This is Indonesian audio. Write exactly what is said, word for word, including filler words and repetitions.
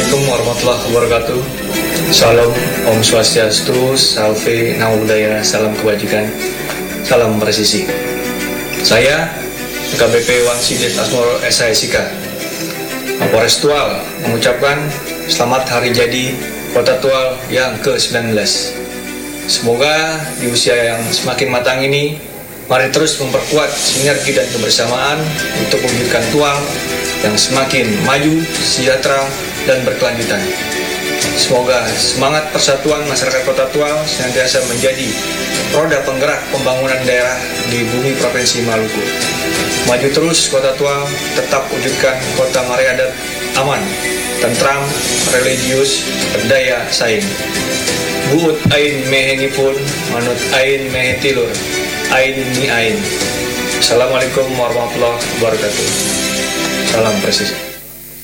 Assalamualaikum warahmatullahi wabarakatuh. Salam, Om Swastiastu, Salve, Namo Buddhaya, salam kebajikan, salam presisi. Saya A K B P Wangsides Asmoro S I S I K Polres Tual mengucapkan selamat hari jadi Kota Tual yang ke sembilan belas. Semoga di usia yang semakin matang ini, mari terus memperkuat sinergi dan kebersamaan untuk mewujudkan Tual yang semakin maju, sejahtera, dan berkelanjutan. Semoga semangat persatuan masyarakat Kota Tual senantiasa menjadi roda penggerak pembangunan daerah di bumi Provinsi Maluku. Maju terus Kota Tual, tetap wujudkan kota Mariadat aman, tentram, religius, berdaya saing. Buut ain mehengipun, manut ain mehetilur, ain ni ain. Assalamualaikum warahmatullahi wabarakatuh. Salam presisi.